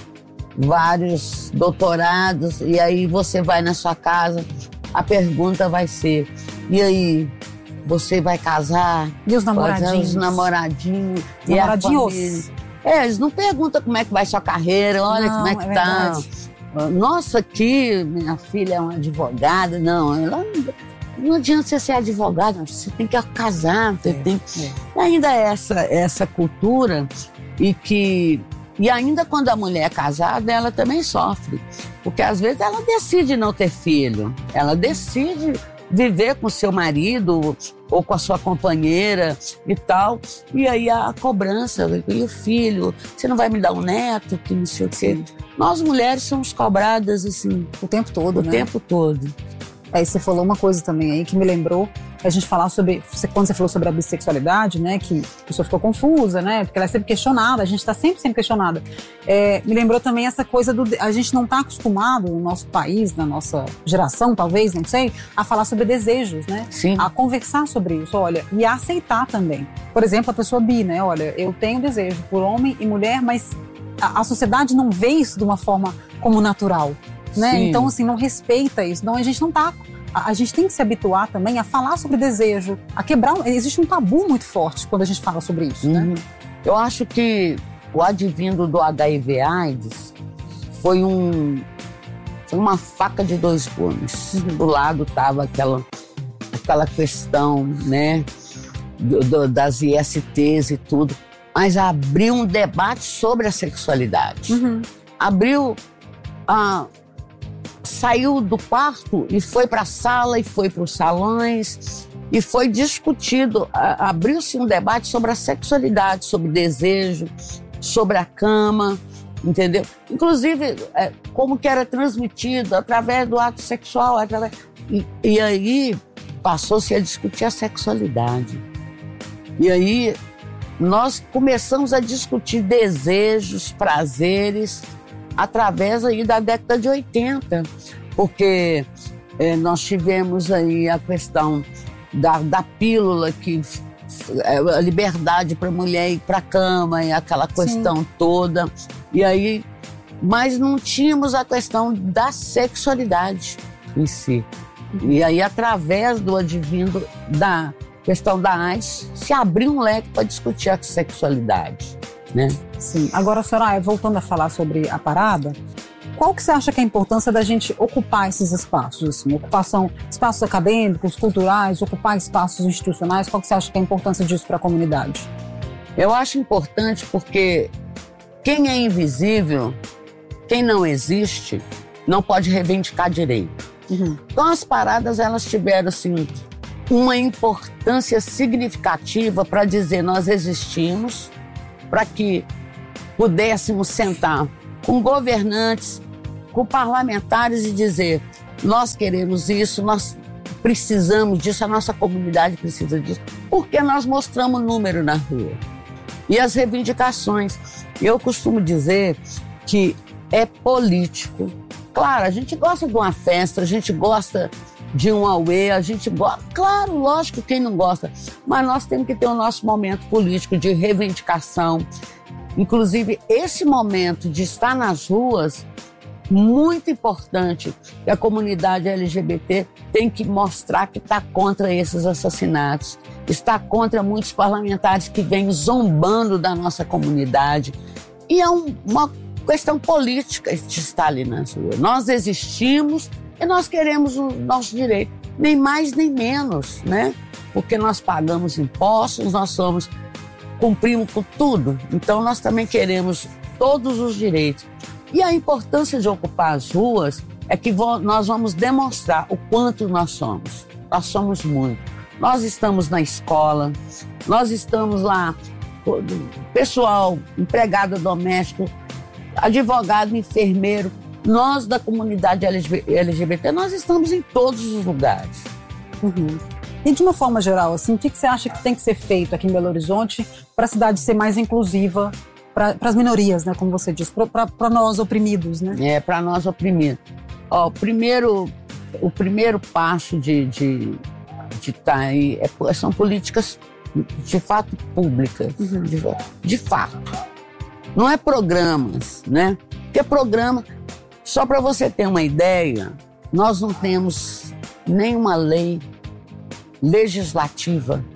vários doutorados, e aí você vai na sua casa, a pergunta vai ser, e aí, você vai casar? E os namoradinhos? Os namoradinhos. Os namoradinhos. É, eles não perguntam como é que vai sua carreira, olha não, como é que é tá... Verdade. Nossa, aqui, minha filha é uma advogada. Não, ela, não adianta você ser advogada, você tem que casar, você é, tem... É. Ainda é essa, essa cultura e que... E ainda quando a mulher é casada, ela também sofre. Porque às vezes ela decide não ter filho, ela decide viver com seu marido ou com a sua companheira e tal. E aí a cobrança, e o filho, você não vai me dar um neto, que não sei o quê. Nós mulheres somos cobradas assim o tempo todo, o né? tempo todo. Aí você falou uma coisa também aí que me lembrou a gente falar sobre, quando você falou sobre a bissexualidade, né, que a pessoa ficou confusa, né, porque ela é sempre questionada, a gente está sempre sendo questionada. É, me lembrou também essa coisa do, a gente não está acostumado no nosso país, na nossa geração talvez, não sei, a falar sobre desejos, né? Sim. A conversar sobre isso, olha, e a aceitar também. Por exemplo, a pessoa bi, né, olha, eu tenho desejo por homem e mulher, mas a, a sociedade não vê isso de uma forma como natural, né? Sim. Então, assim, não respeita isso, então a gente não está... A gente tem que se habituar também a falar sobre desejo, a quebrar... Existe um tabu muito forte quando a gente fala sobre isso, uhum. né? Eu acho que o advindo do H I V AIDS foi, um, foi uma faca de dois gumes. Uhum. Do lado estava aquela, aquela questão, né, do, do, das I S Ts e tudo, mas abriu um debate sobre a sexualidade. Uhum. Abriu a... Saiu do quarto e foi para a sala e foi para os salões e foi discutido, abriu-se um debate sobre a sexualidade, sobre desejo, sobre a cama, entendeu? Inclusive, é, como que era transmitido através do ato sexual, através... E, e aí passou-se a discutir a sexualidade. E aí nós começamos a discutir desejos, prazeres, através aí da década de oitenta, porque eh, nós tivemos aí a questão da, da pílula, que é, a liberdade para a mulher ir para a cama e aquela questão Sim. toda, e aí, mas não tínhamos a questão da sexualidade em si. E aí, através do advindo da questão da AIDS, se abriu um leque para discutir a sexualidade. Né? Sim. Agora, Soraya, voltando a falar sobre a parada, Qual que você acha que é a importância da gente ocupar esses espaços? Assim, ocupação, espaços acadêmicos, culturais, ocupar espaços institucionais, qual que você acha que é a importância disso para a comunidade? Eu acho importante porque quem é invisível, quem não existe, não pode reivindicar direito. Uhum. Então as paradas, elas tiveram assim, uma importância significativa para dizer nós existimos, para que pudéssemos sentar com governantes, com parlamentares e dizer nós queremos isso, nós precisamos disso, a nossa comunidade precisa disso, porque nós mostramos número na rua. E as reivindicações. Eu costumo dizer que é político. Claro, a gente gosta de uma festa, a gente gosta de um auê, a gente gosta... Claro, lógico, quem não gosta. Mas nós temos que ter o nosso momento político de reivindicação. Inclusive, esse momento de estar nas ruas, muito importante, que a comunidade L G B T tem que mostrar que está contra esses assassinatos, está contra muitos parlamentares que vêm zombando da nossa comunidade. E é um, uma questão política de estar ali nas ruas. Nós existimos e nós queremos o nosso direito, nem mais nem menos, né? Porque nós pagamos impostos, nós somos... cumprimos com tudo, então nós também queremos todos os direitos. E a importância de ocupar as ruas é que nós vamos demonstrar o quanto nós somos. Nós somos muito. Nós estamos na escola, nós estamos lá, pessoal, empregado doméstico, advogado, enfermeiro, nós da comunidade L G B T, nós estamos em todos os lugares. Uhum. E de uma forma geral, assim, o que você acha que tem que ser feito aqui em Belo Horizonte para a cidade ser mais inclusiva para as minorias, né, como você disse, para nós oprimidos, né? É, para nós oprimidos. Ó, o primeiro, o primeiro passo de de de tá aí é, são políticas de fato públicas, uhum. de, de fato. Não é programas, né? Porque programa, só para você ter uma ideia, nós não temos nenhuma lei legislativa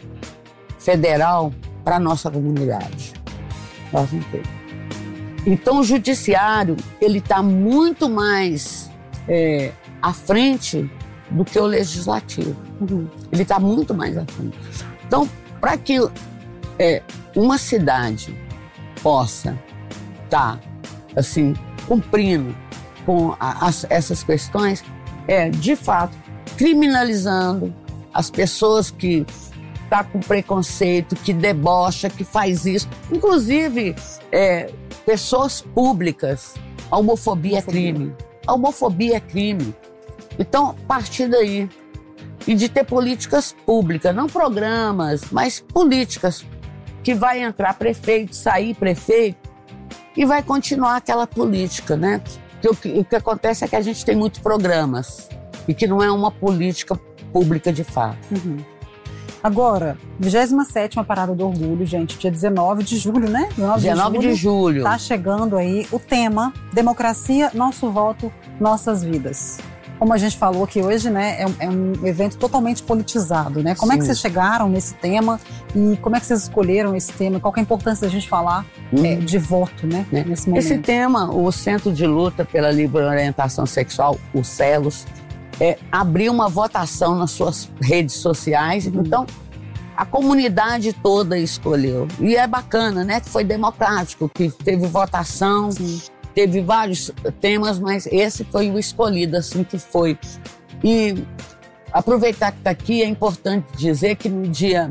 federal para a nossa comunidade. Nós não temos. Então o judiciário ele está muito mais é, à frente do que o legislativo. Uhum. Ele está muito mais à frente. Então, para que é, uma cidade possa estar tá, assim, cumprindo com a, as, essas questões, é, de fato, criminalizando as pessoas que estão tá com preconceito, que debocha, que faz isso. Inclusive, é, pessoas públicas. A homofobia, homofobia é crime. A homofobia é crime. Então, a partir daí, e de ter políticas públicas, não programas, mas políticas, que vai entrar prefeito, sair prefeito, e vai continuar aquela política, né? Que o, que, o que acontece é que a gente tem muitos programas, e que não é uma política pública de fato. Uhum. Agora, vigésima sétima Parada do Orgulho, gente, dia dezenove de julho, né? dezenove de julho. Tá chegando aí o tema Democracia, Nosso Voto, Nossas Vidas. Como a gente falou aqui hoje, né, é, é um evento totalmente politizado, né? Como Sim. é que vocês chegaram nesse tema e como é que vocês escolheram esse tema? Qual que é a importância da gente falar hum. é, de voto, né, é. nesse momento? Esse tema, o Centro de Luta pela Livre Orientação Sexual, o CELOS, é, abriu uma votação nas suas redes sociais, uhum. então a comunidade toda escolheu. E é bacana, né, que foi democrático, que teve votação, Sim. teve vários temas, mas esse foi o escolhido, assim que foi. E aproveitar que está aqui, é importante dizer que no dia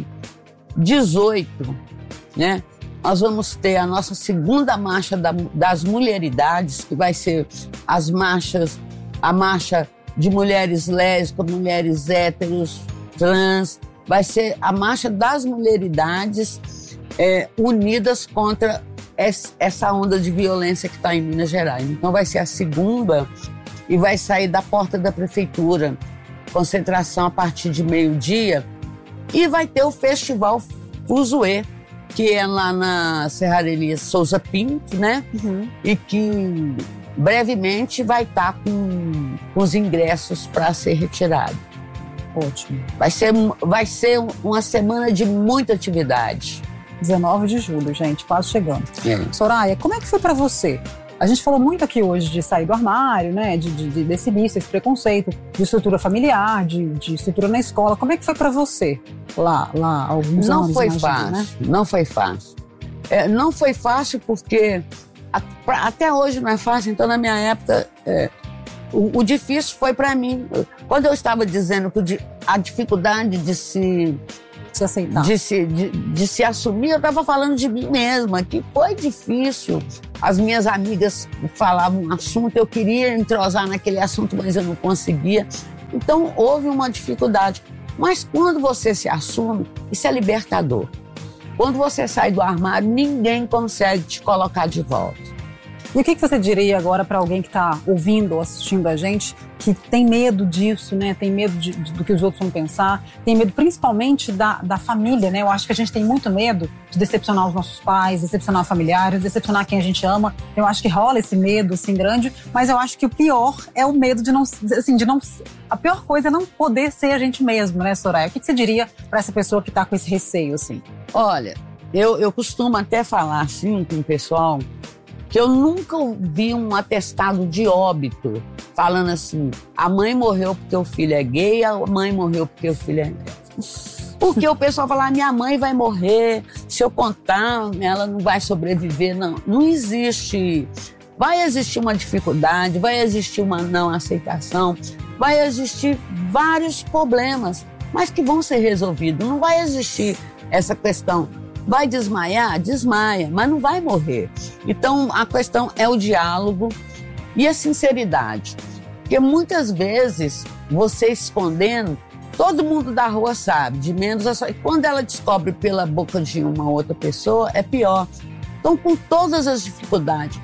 dezoito, né, nós vamos ter a nossa segunda marcha da, das mulheridades, que vai ser as marchas, a marcha de mulheres lésbicas, mulheres héteros, trans, vai ser a marcha das mulheridades é, unidas contra essa onda de violência que está em Minas Gerais. Então vai ser a segunda e vai sair da porta da prefeitura, concentração a partir de meio-dia, e vai ter o Festival Fuzuê, que é lá na Serraria Souza Pinto, né? Uhum. E que brevemente vai estar tá com, com os ingressos para ser retirado. Ótimo. Vai ser, vai ser uma semana de muita atividade. dezenove de julho, gente, quase chegando. É. Soraya, como é que foi para você A gente falou muito aqui hoje de sair do armário, né? De, de, de desse vício, esse preconceito, de estrutura familiar, de, de estrutura na escola. Como é que foi para você lá, lá há alguns não anos? Foi imagina, fácil, né? Não foi fácil. É, não foi fácil porque a, pra, até hoje não é fácil. Então, na minha época, é, o, o difícil foi para mim. Quando eu estava dizendo que a dificuldade de se... Se aceitar. De se, de, de se assumir, eu estava falando de mim mesma, que foi difícil. As minhas amigas falavam um assunto, eu queria entrosar naquele assunto, mas eu não conseguia. Então, houve uma dificuldade. Mas quando você se assume, isso é libertador. Quando você sai do armário, ninguém consegue te colocar de volta. E o que você diria agora para alguém que está ouvindo ou assistindo a gente, que tem medo disso, né? Tem medo de, de, do que os outros vão pensar, tem medo principalmente da, da família, né? Eu acho que a gente tem muito medo de decepcionar os nossos pais, decepcionar familiares, decepcionar quem a gente ama. Eu acho que rola esse medo, assim, grande, mas eu acho que o pior é o medo de não, assim, de não... A pior coisa é não poder ser a gente mesmo, né, Soraya? O que você diria para essa pessoa que está com esse receio, assim? Olha, eu, eu costumo até falar, assim, com o pessoal, que eu nunca vi um atestado de óbito falando assim, a mãe morreu porque o filho é gay, a mãe morreu porque o filho é gay. Porque o pessoal fala, minha mãe vai morrer, se eu contar, ela não vai sobreviver. Não, não existe. Vai existir uma dificuldade, vai existir uma não aceitação, vai existir vários problemas, mas que vão ser resolvidos. Não vai existir essa questão. Vai desmaiar? Desmaia, mas não vai morrer. Então, a questão é o diálogo e a sinceridade. Porque muitas vezes, você escondendo, todo mundo da rua sabe, de menos a sua... Quando ela descobre pela boca de uma outra pessoa, é pior. Então, com todas as dificuldades,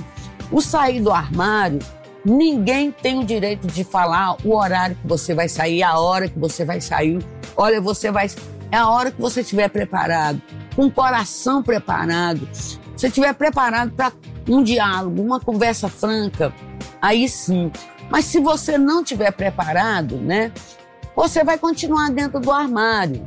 o sair do armário, ninguém tem o direito de falar o horário que você vai sair, a hora que você vai sair. Olha, você vai... É a hora que você estiver preparado, com o coração preparado, se você estiver preparado para um diálogo, uma conversa franca, aí sim. Mas se você não estiver preparado, né, você vai continuar dentro do armário,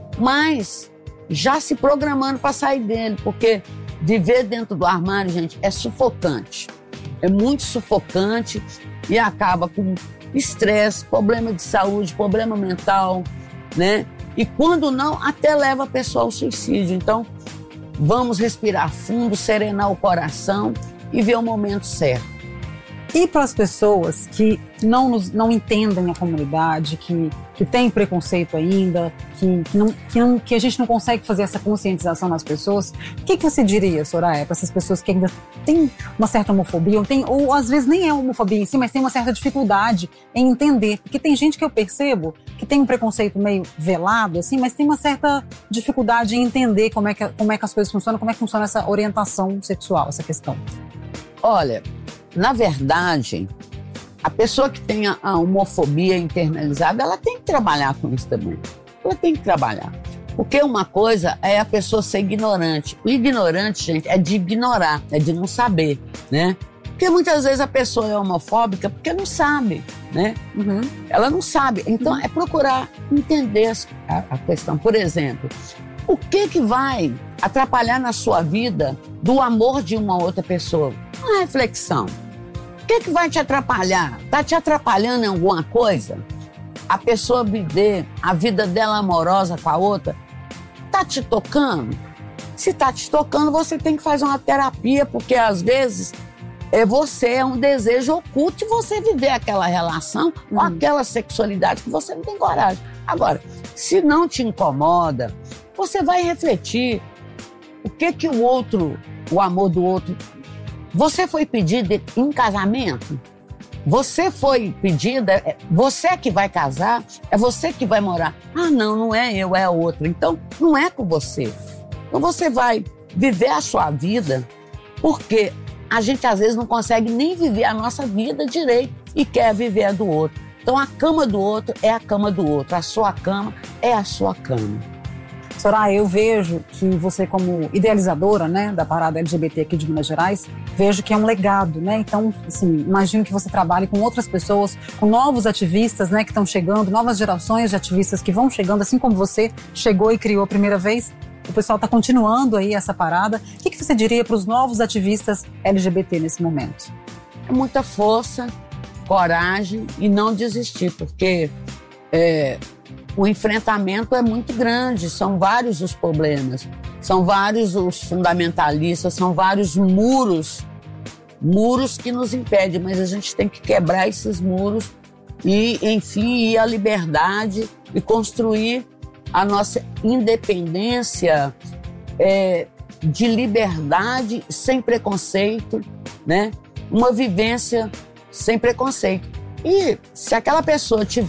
mas já se programando para sair dele, porque viver dentro do armário, gente, é sufocante. É muito sufocante e acaba com estresse, problema de saúde, problema mental, né? E quando não, até leva a pessoa ao suicídio. Então, vamos respirar fundo, serenar o coração e ver o momento certo. E para as pessoas que não, nos, não entendem a comunidade, que, que têm preconceito ainda, que, que, não, que, não, que a gente não consegue fazer essa conscientização nas pessoas, o que, que você diria, Soraya, para essas pessoas que ainda têm uma certa homofobia, ou, tem, ou às vezes nem é homofobia em si, mas tem uma certa dificuldade em entender? Porque tem gente que eu percebo que tem um preconceito meio velado, assim, mas tem uma certa dificuldade em entender como é que, como é que as coisas funcionam, como é que funciona essa orientação sexual, essa questão. Olha, na verdade, a pessoa que tem a, a homofobia internalizada, ela tem que trabalhar com isso também. Ela tem que trabalhar. Porque uma coisa é a pessoa ser ignorante. O ignorante, gente, é de ignorar, é de não saber, né? Porque muitas vezes a pessoa é homofóbica porque não sabe, né? Uhum. Ela não sabe. Então, é procurar entender a, a questão. Por exemplo, o que que vai atrapalhar na sua vida do amor de uma outra pessoa? Uma reflexão. O que que vai te atrapalhar? Está te atrapalhando em alguma coisa? A pessoa viver a vida dela amorosa com a outra? Está te tocando? Se está te tocando, você tem que fazer uma terapia, porque às vezes é você, é um desejo oculto de você viver aquela relação com aquela sexualidade que você não tem coragem. Agora, se não te incomoda, você vai refletir o que que o outro, o amor do outro... Você foi pedida em casamento? Você foi pedida, você que vai casar, é você que vai morar. Ah, não, não é eu, é outro. Então, não é com você. Então, você vai viver a sua vida, porque a gente, às vezes, não consegue nem viver a nossa vida direito e quer viver a do outro. Então, a cama do outro é a cama do outro. A sua cama é a sua cama. Soraya, eu vejo que você, como idealizadora, né, da parada L G B T aqui de Minas Gerais, vejo que é um legado, né? Então, assim, imagino que você trabalhe com outras pessoas, com novos ativistas, né, que estão chegando, novas gerações de ativistas que vão chegando, assim como você chegou e criou a primeira vez. o pessoal está continuando aí essa parada. O que, que você diria para os novos ativistas L G B T nesse momento? É muita força, coragem e não desistir, porque é, o enfrentamento é muito grande, são vários os problemas, são vários os fundamentalistas, são vários muros, muros que nos impedem, mas a gente tem que quebrar esses muros e, enfim, ir à liberdade e construir a nossa independência é, de liberdade sem preconceito, né? Uma vivência sem preconceito. E se aquela pessoa tiver